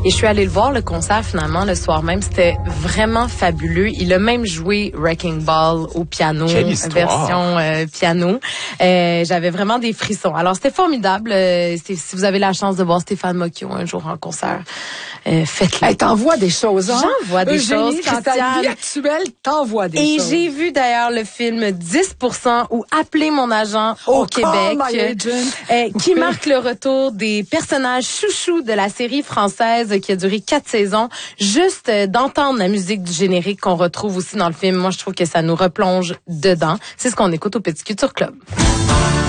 Et je suis allée le voir, le concert, finalement, le soir même. C'était vraiment fabuleux. Il a même joué Wrecking Ball au piano, version piano. J'avais vraiment des frissons. Alors, c'était formidable. Si vous avez la chance de voir Stéphane Mocchio un jour en concert, faites-le. Elle t'envoie des choses, hein? J'envoie des choses, dans ta vie actuelle, t'envoie des choses. Et j'ai vu d'ailleurs le film 10% ou Appeler mon agent au Québec, qui marque le retour des personnages chouchous de la série française qui a duré 4 saisons. Juste d'entendre la musique du générique qu'on retrouve aussi dans le film, moi je trouve que ça nous replonge dedans. C'est ce qu'on écoute au Petit Culture Club.